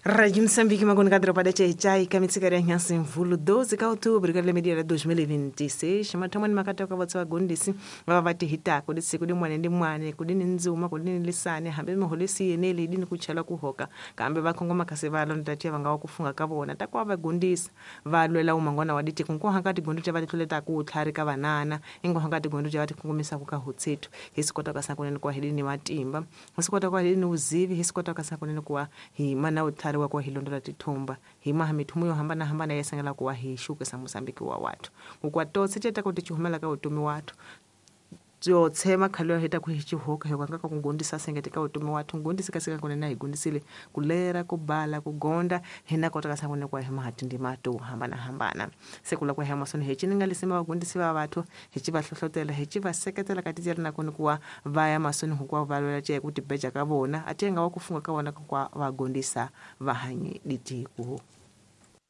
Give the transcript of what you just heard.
Rádio Moçambique, uma comunicadora para Chai, Kamitsikaria Nhansin Vulu, 12 de outubro, que media 2026, chama ni makata kwa watu wagundisi, wawati hitako, disi kudi mwane, kudini nzuma, kudini lisane, hambe mholesi yeneli, dini kuchala kuhoka, kambe bakongo makase valo, nitatia wangawa kufunga kavona, takwa wagundisi, valwela umangona waditi, kunkuwa hankati gundu chabati tuleta kuutlari kavanana, ingo hankati gundu chabati kungumisa kukahutsetu, hisi kota kasankuneni kwa hili matimba, hisi kota kwa hili uzivi, hisi kota kasankuneni kwa himana utlari kwa hilondola titumba hima hamitumuyo hambana yesengela kuwa hishuke sa Mozambique wa watu ukwatose cheta kuti chihumela ka utumi watu jo tsema khalwa heta ku hichihoka hekanga ka kungondisa sengeteka utumi watu ngondisa kasika kunena igundisile kulera kubala kugonda hena kota kasangone kwa hema hatindi mato hambana sekula kwa hema sone hechi ningalisema bagundisi ba watu hechi bahlohlotela hechi baseketela katizira nakoni kuwa vaya masoni hukwa valwela che kuti beja kabona atenga wakufunga kabona kwa bagondisa vahanye ditiku